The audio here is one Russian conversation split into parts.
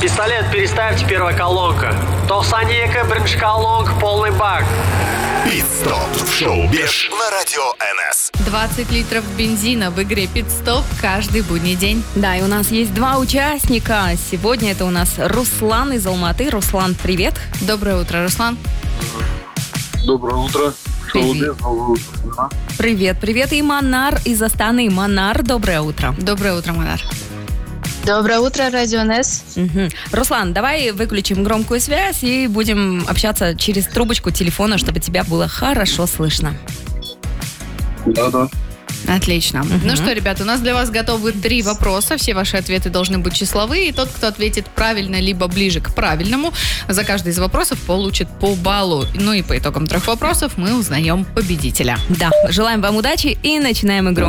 Пистолет переставьте, первая колонка. Толсанека, бринж колонка, полный бак. Пит-стоп в шоу «Беш» на радио НС. 20 литров бензина в игре «Пит-стоп» каждый будний день. Да, и у нас есть два участника. Сегодня это у нас Руслан из Алматы. Руслан, привет. Доброе утро, Руслан. Доброе утро. Привет. Привет. И Манар из Астаны. Манар, доброе утро. Доброе утро, Манар. Доброе утро, радио НС. Угу. Руслан, давай выключим громкую связь и будем общаться через трубочку телефона, чтобы тебя было хорошо слышно. Да. Отлично. Ну что, ребята, у нас для вас готовы 3 вопроса. Все ваши ответы должны быть числовые. И тот, кто ответит правильно, либо ближе к правильному, за каждый из вопросов получит по баллу. Ну и по итогам 3 вопросов мы узнаем победителя. Да, желаем вам удачи и начинаем игру.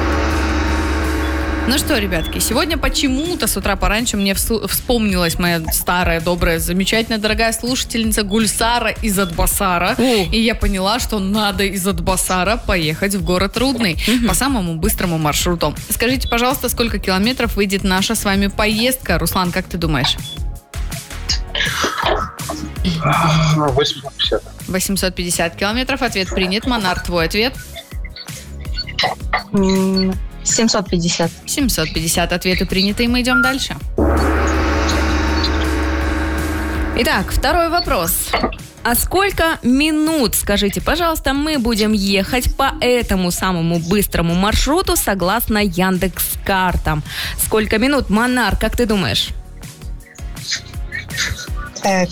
Ну что, ребятки, сегодня почему-то с утра пораньше мне вспомнилась моя старая, добрая, замечательная, дорогая слушательница Гульсара из Атбасара. И я поняла, что надо из Атбасара поехать в город Рудный по самому быстрому маршруту. Скажите, пожалуйста, сколько километров выйдет наша с вами поездка? Руслан, как ты думаешь? 850. 850 километров. Ответ принят. Монар, твой ответ? 750. 750. Ответы приняты, и мы идем дальше. Итак, второй вопрос. А сколько минут, скажите, пожалуйста, мы будем ехать по этому самому быстрому маршруту согласно Яндекс.Картам? Сколько минут? Монар, как ты думаешь? Так,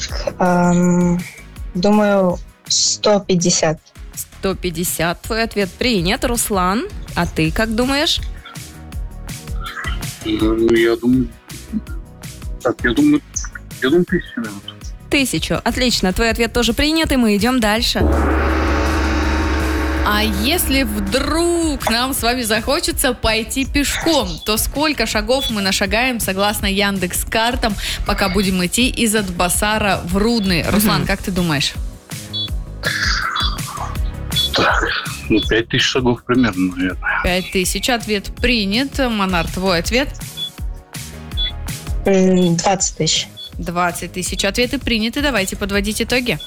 думаю, 150. 150. Твой ответ принят. Руслан, а ты как думаешь? Я думаю 1000 минут. 1000. Отлично. Твой ответ тоже принят, и мы идем дальше. А если вдруг нам с вами захочется пойти пешком, то сколько шагов мы нашагаем согласно Яндекс.Картам, пока будем идти из Атбасара в Рудный? Руслан, как ты думаешь? 5000 шагов примерно, наверное. 5000. Ответ принят. Монар, твой ответ? 20 тысяч. 20 тысяч. Ответы приняты. Давайте подводить итоги.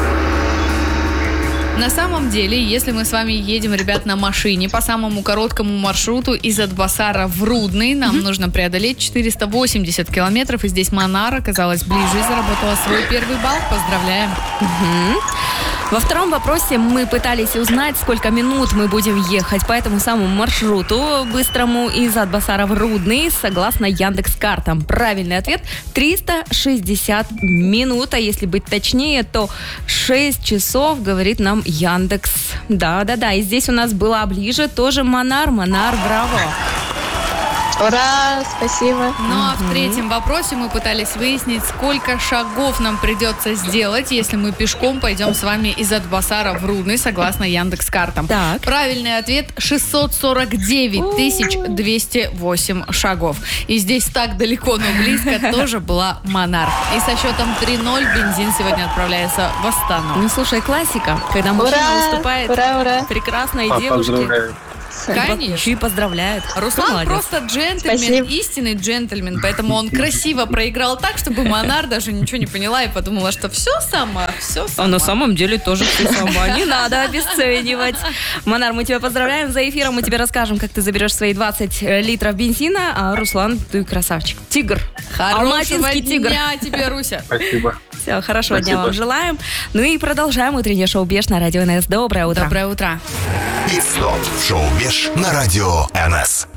На самом деле, если мы с вами едем, ребят, на машине по самому короткому маршруту из Атбасара в Рудный, нам нужно преодолеть 480 километров. И здесь Монар оказалась ближе и заработала свой первый балл. Поздравляем. Во втором вопросе мы пытались узнать, сколько минут мы будем ехать по этому самому маршруту быстрому из Атбасара в Рудный согласно Яндекс.Картам. Правильный ответ – 360 минут, а если быть точнее, то 6 часов, говорит нам Яндекс. Да, и здесь у нас была ближе тоже Монар, браво. Ура, спасибо. Ну а в третьем вопросе мы пытались выяснить, сколько шагов нам придется сделать, если мы пешком пойдем с вами из Атбасара в Рудный, согласно Яндекс.Картам. Так. Правильный ответ – 649 208 шагов. И здесь так далеко, но близко тоже была Монар. И со счетом 3-0 бензин сегодня отправляется в Астану. Ну, слушай, классика, когда мужчина выступает Ура. прекрасной девушке. Поздравляю. Конечно. И поздравляет. Руслан Молодец. просто джентльмен, Спасибо. истинный джентльмен, поэтому он красиво проиграл так, чтобы Монар даже ничего не поняла и подумала, что все сама. А на самом деле тоже все сама. Не надо обесценивать. Монар, мы тебя поздравляем. За эфиром мы тебе расскажем, как ты заберешь свои 20 литров бензина. А Руслан, ты красавчик. Тигр. Хорошего Алматинский тигр. дня тебе, Руся. Спасибо. Все, хорошего дня Спасибо. вам желаем. Ну и продолжаем утреннее шоу «Беш» на радио НС. Доброе утро. Доброе утро. Пит-стоп в шоу «Беш» на радио НС.